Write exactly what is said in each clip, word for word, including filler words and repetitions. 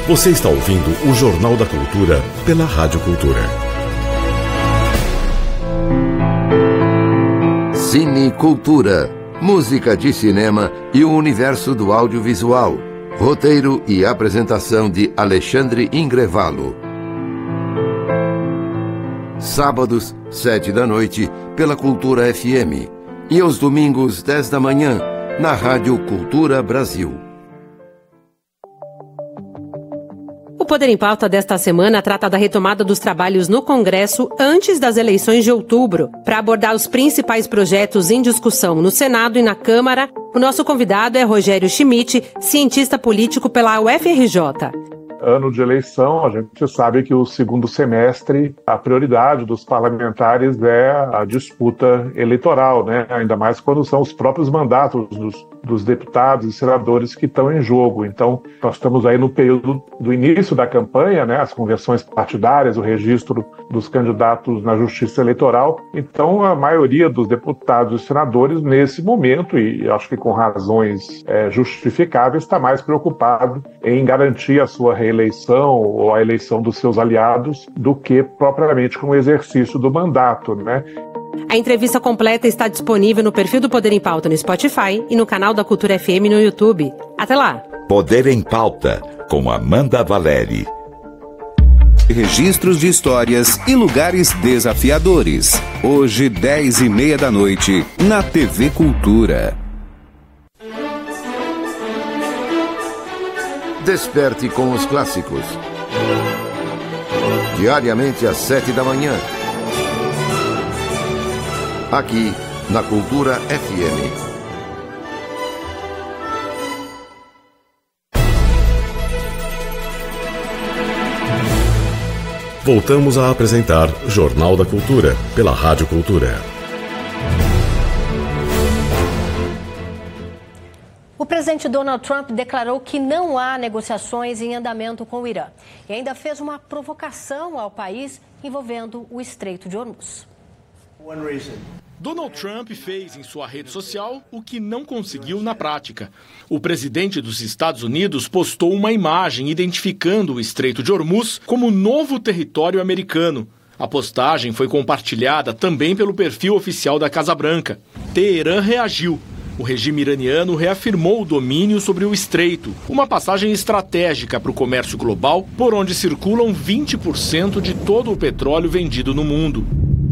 Você está ouvindo o Jornal da Cultura pela Rádio Cultura. Cine Cultura, música de cinema e o universo do audiovisual. Roteiro e apresentação de Alexandre Ingrevalo. Sábados, sete da noite, pela Cultura F M. E aos domingos, dez da manhã, na Rádio Cultura Brasil. O Poder em Pauta desta semana trata da retomada dos trabalhos no Congresso antes das eleições de outubro. Para abordar os principais projetos em discussão no Senado e na Câmara, o nosso convidado é Rogério Schmidt, cientista político pela U F R J. Ano de eleição, a gente sabe que o segundo semestre, a prioridade dos parlamentares é a disputa eleitoral, né? Ainda mais quando são os próprios mandatos dos, dos deputados e senadores que estão em jogo. Então, nós estamos aí no período do início da campanha, né? As convenções partidárias, o registro dos candidatos na Justiça Eleitoral. Então, a maioria dos deputados e senadores, nesse momento, e acho que com razões é, justificáveis, está mais preocupado em garantir a sua reeleição ou a eleição dos seus aliados do que propriamente com o exercício do mandato, né? A entrevista completa está disponível no perfil do Poder em Pauta no Spotify e no canal da Cultura F M no YouTube. Até lá! Poder em Pauta, com Amanda Valeri. Registros de histórias e lugares desafiadores. Hoje, dez e meia da noite, na T V Cultura. Desperte com os clássicos. Diariamente às sete da manhã. Aqui, na Cultura F M. Voltamos a apresentar Jornal da Cultura, pela Rádio Cultura. O presidente Donald Trump declarou que não há negociações em andamento com o Irã e ainda fez uma provocação ao país envolvendo o Estreito de Hormuz. Donald Trump fez em sua rede social o que não conseguiu na prática. O presidente dos Estados Unidos postou uma imagem identificando o Estreito de Hormuz como novo território americano. A postagem foi compartilhada também pelo perfil oficial da Casa Branca. Teherã reagiu. O regime iraniano reafirmou o domínio sobre o estreito, uma passagem estratégica para o comércio global, por onde circulam vinte por cento de todo o petróleo vendido no mundo.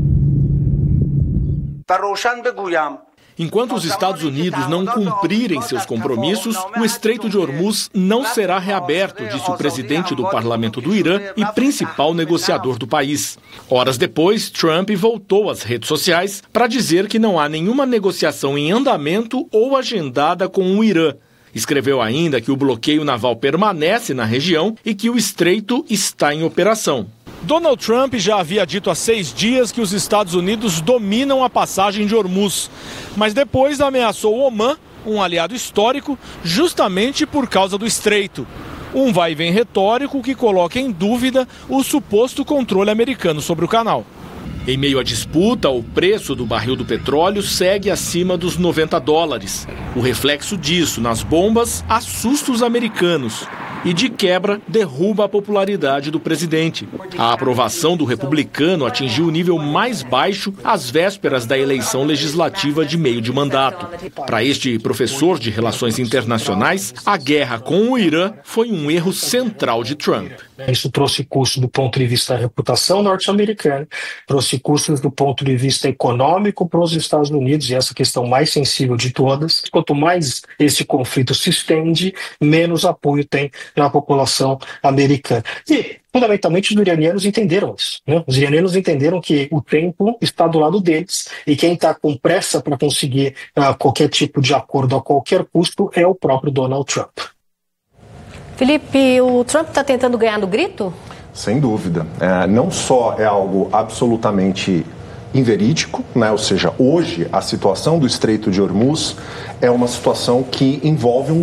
Enquanto os Estados Unidos não cumprirem seus compromissos, o Estreito de Hormuz não será reaberto, disse o presidente do parlamento do Irã e principal negociador do país. Horas depois, Trump voltou às redes sociais para dizer que não há nenhuma negociação em andamento ou agendada com o Irã. Escreveu ainda que o bloqueio naval permanece na região e que o estreito está em operação. Donald Trump já havia dito há seis dias que os Estados Unidos dominam a passagem de Hormuz, mas depois ameaçou Omã, um aliado histórico, justamente por causa do estreito. Um vai e vem retórico que coloca em dúvida o suposto controle americano sobre o canal. Em meio à disputa, o preço do barril do petróleo segue acima dos noventa dólares. O reflexo disso nas bombas assusta os americanos e, de quebra, derruba a popularidade do presidente. A aprovação do republicano atingiu o nível mais baixo às vésperas da eleição legislativa de meio de mandato. Para este professor de relações internacionais, a guerra com o Irã foi um erro central de Trump. Isso trouxe custos do ponto de vista da reputação norte-americana, trouxe custos do ponto de vista econômico para os Estados Unidos, e essa questão mais sensível de todas. Quanto mais esse conflito se estende, menos apoio tem na população americana. E, fundamentalmente, os iranianos entenderam isso, né? Os iranianos entenderam que o tempo está do lado deles e quem está com pressa para conseguir uh, qualquer tipo de acordo a qualquer custo é o próprio Donald Trump. Felipe, o Trump está tentando ganhar no grito? Sem dúvida. É, não só é algo absolutamente inverídico, né? Ou seja, hoje a situação do Estreito de Hormuz é uma situação que envolve um